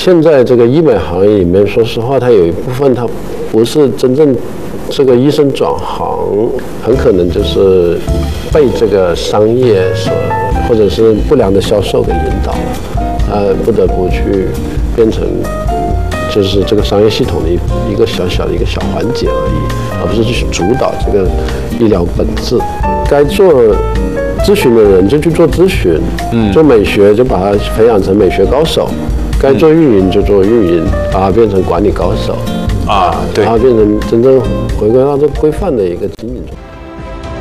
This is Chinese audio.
现在这个医美行业里面，说实话，它有一部分它不是真正这个医生转行，很可能就是被这个商业或者是不良的销售给引导了，不得不去变成就是这个商业系统的一个小小的一个小环节而已，而不是去主导这个医疗本质。该做咨询的人就去做咨询，做美学就把它培养成美学高手，该做运营就做运营，把它变成管理高手， 对， 然后变成真正回归到这规范的一个经营中。